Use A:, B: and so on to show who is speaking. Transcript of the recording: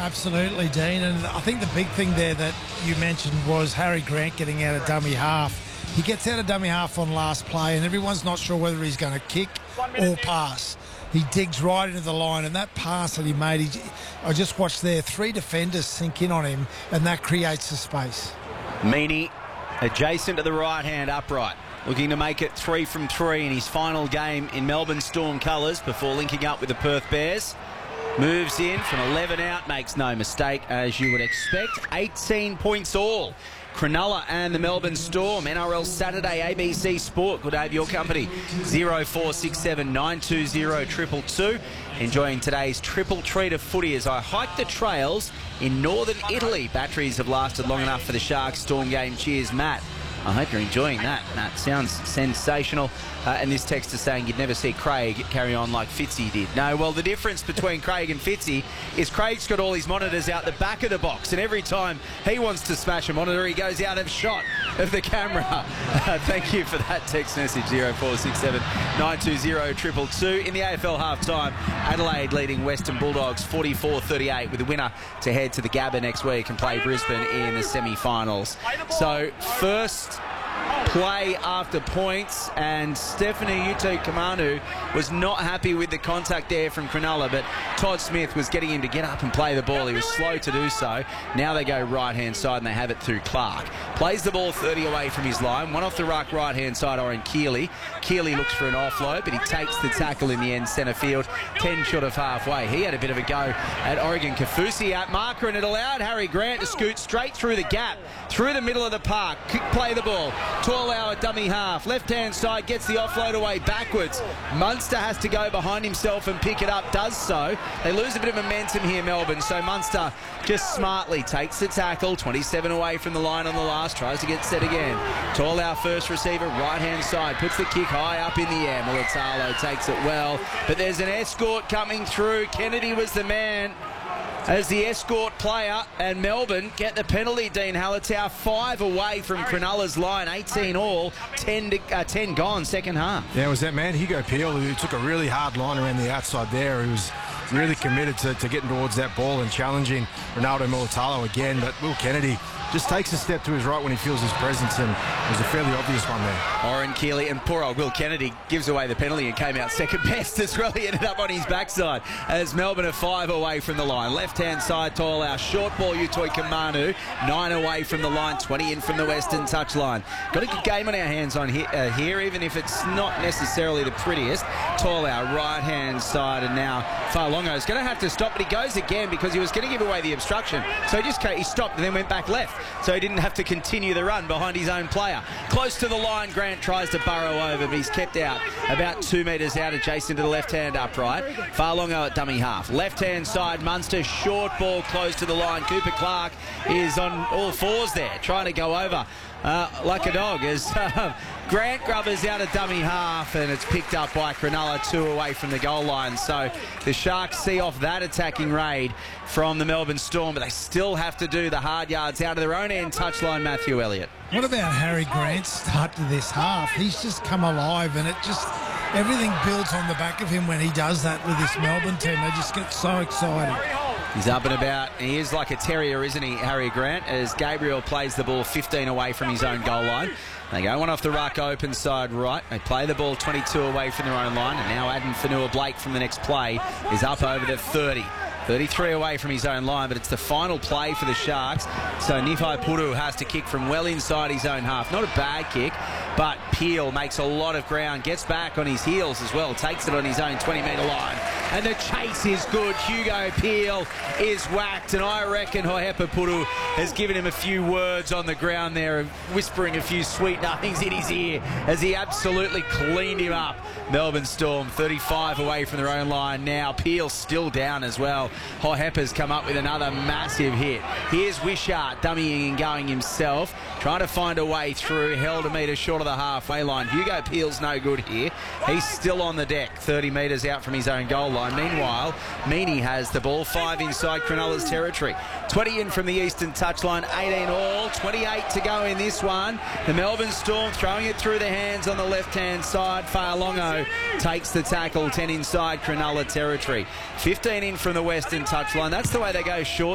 A: Absolutely, Dean. And I think the big thing there that you mentioned was Harry Grant getting out of dummy half. He gets out of dummy half on last play and everyone's not sure whether he's going to kick or pass. He digs right into the line, and that pass that he made, I just watched there, 3 defenders sink in on him, and that creates the space.
B: Meany adjacent to the right hand upright, looking to make it 3 from 3 in his final game in Melbourne Storm colours before linking up with the Perth Bears. Moves in from 11 out, makes no mistake, as you would expect. 18 points all. Cronulla and the Melbourne Storm. NRL Saturday, ABC Sport. Good to have your company. 0467 920 222. Enjoying today's triple treat of footy as I hike the trails in northern Italy. Batteries have lasted long enough for the Sharks Storm game. Cheers, Matt. I hope you're enjoying that. That sounds sensational. And this text is saying you'd never see Craig carry on like Fitzy did. No, well, the difference between Craig and Fitzy is Craig's got all his monitors out the back of the box, and every time he wants to smash a monitor, he goes out of shot of the camera. Thank you for that text message, 0467 920 222. In the AFL half-time, Adelaide leading Western Bulldogs 44-38 with a winner to head to the Gabba next week and play Brisbane in the semi-finals. So, first play after points, and Stephanie Utoikamanu was not happy with the contact there from Cronulla, but Todd Smith was getting him to get up and play the ball. He was slow to do so. Now they go right-hand side and they have it through Clark. Plays the ball 30 away from his line. One off the ruck right-hand side, Oren Keeley. Keeley looks for an offload, but he takes the tackle in the end, centre field, 10 short of halfway. He had a bit of a go at Oregon Kaufusi at marker, and it allowed Harry Grant to scoot straight through the gap, through the middle of the park, play the ball. Torlau at dummy half, left-hand side, gets the offload away backwards. Munster has to go behind himself and pick it up, does so. They lose a bit of momentum here, Melbourne, so Munster just smartly takes the tackle, 27 away from the line on the last, tries to get set again. Torlau first receiver, right-hand side, puts the kick high up in the air. Mulatalo takes it well, but there's an escort coming through. Kennedy was the man as the escort player, and Melbourne get the penalty. Dean Hallertau, 5 away from Cronulla's line, 18 all, 10 gone second half.
C: Yeah, it was that man, Higo Peel, who took a really hard line around the outside there. He was really committed to getting towards that ball and challenging Ronaldo Mulatalo again, but Will Kennedy just takes a step to his right when he feels his presence, and it was a fairly obvious one there.
B: Oren Keeley and poor old Will Kennedy gives away the penalty and came out second best as well. He ended up on his backside as Melbourne are 5 away from the line. Left-hand side, Torlau, short ball, Utoikamanu, 9 away from the line, 20 in from the western touchline. Got a good game on our hands on here, even if it's not necessarily the prettiest. Torlau, right-hand side, and now Fa'alongo is going to have to stop, but he goes again because he was going to give away the obstruction. So he stopped and then went back left, so he didn't have to continue the run behind his own player. Close to the line, Grant tries to burrow over, but he's kept out about 2 metres out adjacent to the left-hand upright. Fa'alongo at dummy half. Left-hand side, Munster, short ball close to the line. Cooper Clark is on all fours there, trying to go over like a dog as Grant grubbers out of dummy half, and it's picked up by Cronulla, 2 away from the goal line. So the Sharks see off that attacking raid from the Melbourne Storm, but they still have to do the hard yards out of their own end touchline. Matthew Elliott.
A: What about Harry Grant's start to this half? He's just come alive, and everything builds on the back of him when he does that with this Melbourne team. They just get so excited.
B: He's up and about. He is like a terrier, isn't he, Harry Grant, as Gabriel plays the ball 15 away from his own goal line. They go one off the ruck, open side right. They play the ball 22 away from their own line, and now Adam Fanua-Blake from the next play is up over the 30. 33 away from his own line, but it's the final play for the Sharks. So Nifai Puru has to kick from well inside his own half. Not a bad kick, but Peel makes a lot of ground, gets back on his heels as well, takes it on his own 20-metre line. And the chase is good. Hugo Peel is whacked, and I reckon Hohepa Puru has given him a few words on the ground there, whispering a few sweet nothings in his ear as he absolutely cleaned him up. Melbourne Storm 35 away from their own line now. Peel still down as well. Hohepa's come up with another massive hit. Here's Wishart dummying and going himself, trying to find a way through, held a metre short of the halfway line. Hugo Peel's no good here. He's still on the deck, 30 metres out from his own goal line. Meanwhile, Meany has the ball, 5 inside Cronulla's territory. 20 in from the eastern touchline, 18 all, 28 to go in this one. The Melbourne Storm throwing it through the hands on the left-hand side. Fa'alongo takes the tackle, 10 inside Cronulla territory. 15 in from the western touchline. That's the way they go short.